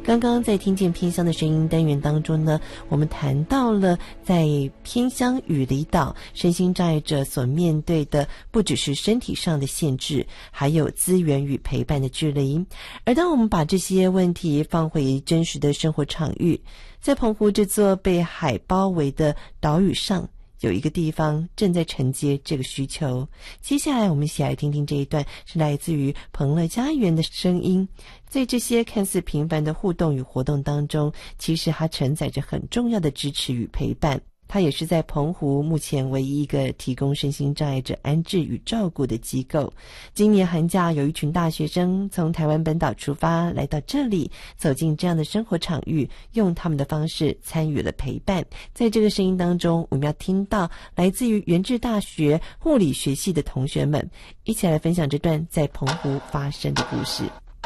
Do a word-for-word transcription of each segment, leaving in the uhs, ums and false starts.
刚刚在听见偏乡的声音单元当中呢，我们谈到了在偏乡与离岛身心障碍者所面对的不只是身体上的限制，还有资源与陪伴的距离。而当我们把这些问题放回真实的生活场域，在澎湖这座被海包围的岛屿上，有一个地方正在承接这个需求。接下来我们一起来听听这一段是来自于澎乐家园的声音。在这些看似平凡的互动与活动当中，其实它承载着很重要的支持与陪伴。它也是在澎湖目前唯一一个提供身心障碍者安置与照顾的机构。今年寒假有一群大学生从台湾本岛出发来到这里，走进这样的生活场域，用他们的方式参与了陪伴。在这个声音当中，我们要听到来自于元智大学护理学系的同学们一起来分享这段在澎湖发生的故事。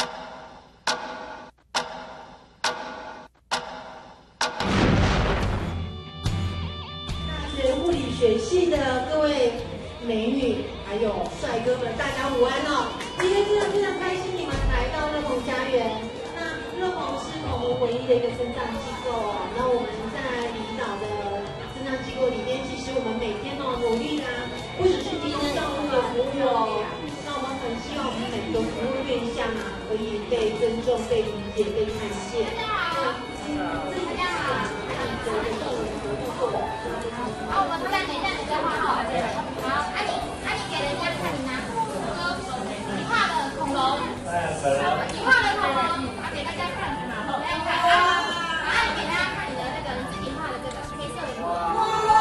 学系的各位美女还有帅哥们，大家午安哦！今天真的非常开心你们来到乐澎家园。那乐澎是澎湖唯一的一个身障机构哦。那我们在离岛的身障机构里面，其实我们每天哦努力啊，不只是提供照顾的服务哦，那我们很希望我们每个服务对象啊，可以被尊重、被理解、被看见。大家好，大家好，看着的动物活动做的。好，我们站等一下，你再画好。好，阿你阿你给人家看你拿说，你画的恐龙，你画的恐龙，拿给大家看，来看啊，啊，你给大家看你的那个自己画的这个黑色的。哇！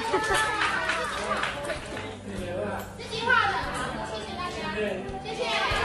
自己画的，好，谢谢大家，谢谢。